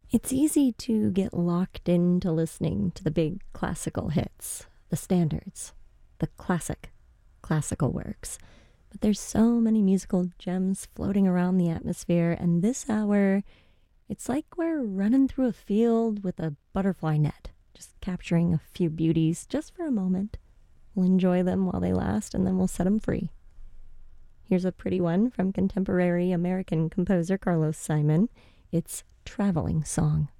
It's easy to get locked into listening to the big classical hits, the standards, the classical works. But there's so many musical gems floating around the atmosphere, and this hour, it's like we're running through a field with a butterfly net, just capturing a few beauties just for a moment. We'll enjoy them while they last, and then we'll set them free. Here's a pretty one from contemporary American composer Carlos Simon. It's Traveling Song.